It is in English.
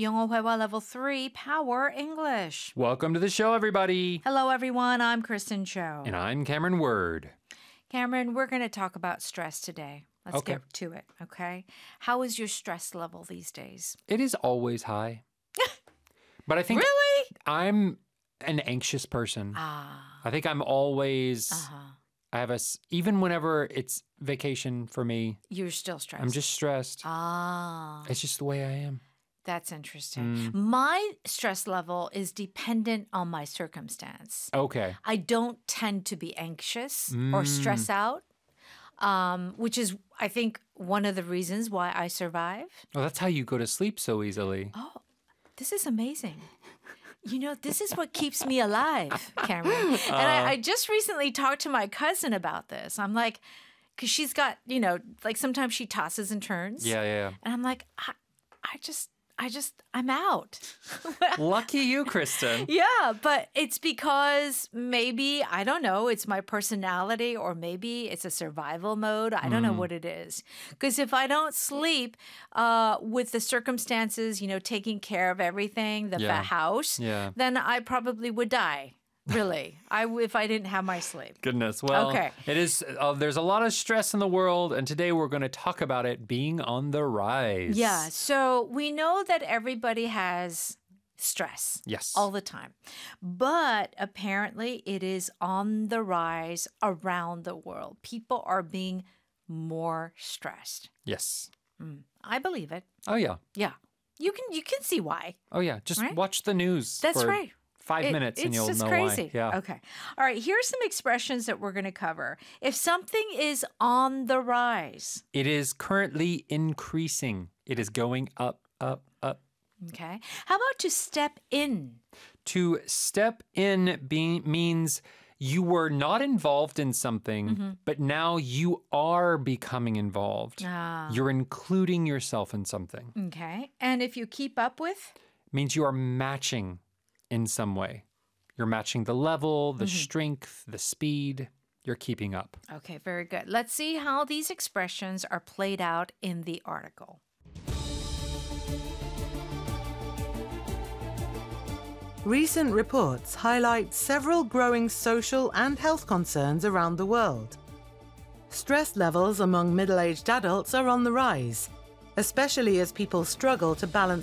영어 회화 level 3 Power English. Welcome to the show, everybody. Hello, everyone. I'm Kristen Cho. And I'm Cameron Word. Cameron, we're going to talk about stress today. Let's Okay. get to it, okay? How is your stress level these days? It is always high. But I think Really? I'm an anxious person. Ah. I think I'm always, Uh-huh. I have even whenever it's vacation for me, You're still stressed. I'm just stressed. Ah. It's just the way I am. That's interesting. My stress level is dependent on my circumstance. Okay. I don't tend to be anxious or stress out, which is, I think, one of the reasons why I survive. Well, that's how you go to sleep so easily. Oh, this is amazing. You know, this is what keeps me alive, Cameron. And I just recently talked to my cousin about this. I'm like, because she's got, like sometimes she tosses and turns. Yeah. And I'm like, I'm out. Lucky you, Kristen. Yeah, but it's because maybe, I don't know, it's my personality or maybe it's a survival mode. I don't know what it is. Because if I don't sleep with the circumstances, taking care of everything, the house, then I probably would die. Really, if I didn't have my sleep. Goodness. Well, Okay. It is. There's a lot of stress in the world, and today we're going to talk about it being on the rise. Yeah, so we know that everybody has stress. Yes. All the time. But apparently it is on the rise around the world. People are being more stressed. Yes. I believe it. Oh, yeah. Yeah. You can see why. Oh, yeah. Just Right? watch the news. That's for right. 5 minutes and you'll it's just know crazy. why. Yeah. Okay. All right. Here are some expressions that we're going to cover. If something is on the rise, It is currently increasing. It is going up, up, up. okay. How about to step in? To step in means you were not involved in something, but now you are becoming involved. You're including yourself in something. Okay. And if you keep up with? Means you are matching in some way. You're matching the level, the strength, the speed. You're keeping up. Okay, very good. Let's see how these expressions are played out in the article. Recent reports highlight several growing social and health concerns around the world. Stress levels among middle-aged adults are on the rise, especially as people struggle to balance